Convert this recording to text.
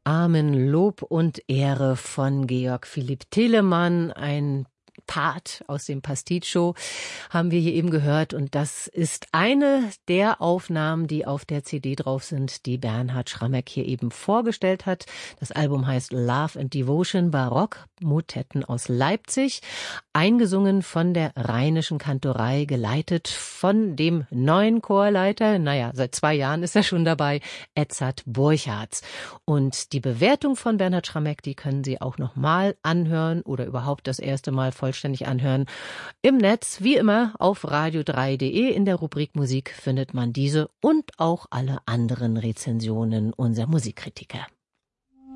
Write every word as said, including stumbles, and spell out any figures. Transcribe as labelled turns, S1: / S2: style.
S1: Amen, Lob und Ehre von Georg Philipp Telemann, ein Part aus dem Pasticcio haben wir hier eben gehört, und das ist eine der Aufnahmen, die auf der C D drauf sind, die Bernhard Schrammeck hier eben vorgestellt hat. Das Album heißt Love and Devotion, Barockmotetten aus Leipzig, eingesungen von der Rheinischen Kantorei, geleitet von dem neuen Chorleiter, naja, seit zwei Jahren ist er schon dabei, Edzard Burchards. Und die Bewertung von Bernhard Schrammeck, die können Sie auch nochmal anhören oder überhaupt das erste Mal vollständig anhören. Im Netz, wie immer, auf radio drei punkt de. In der Rubrik Musik findet man diese und auch alle anderen Rezensionen unserer Musikkritiker.